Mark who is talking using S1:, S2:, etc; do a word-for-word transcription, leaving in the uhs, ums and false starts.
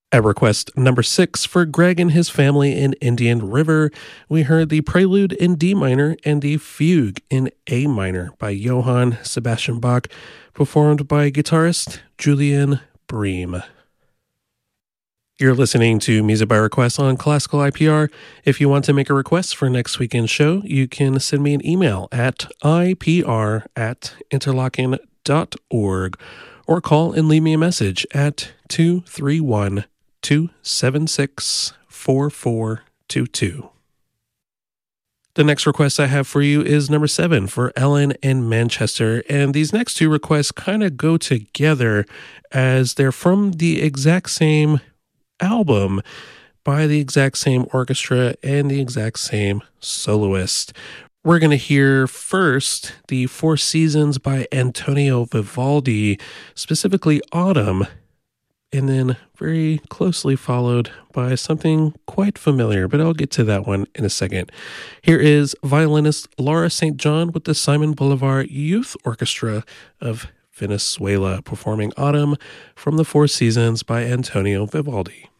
S1: At request number six for Greg and his family in Indian River, we heard the Prelude in D minor and the Fugue in A minor by Johann Sebastian Bach, performed by guitarist Julian Bream. You're listening to Music by Request on Classical I P R. If you want to make a request for next weekend's show, you can send me an email at ipr at interlochen dot org or call and leave me a message at two three one, two seven six, four four two two. The next request I have for you is number seven for Ellen in Manchester, and these next two requests kind of go together as they're from the exact same album by the exact same orchestra and the exact same soloist. We're going to hear first the Four Seasons by Antonio Vivaldi, specifically Autumn, and then very closely followed by something quite familiar, but I'll get to that one in a second. Here is violinist Laura Saint John with the Simon Bolivar Youth Orchestra of Venezuela performing Autumn from the Four Seasons by Antonio Vivaldi.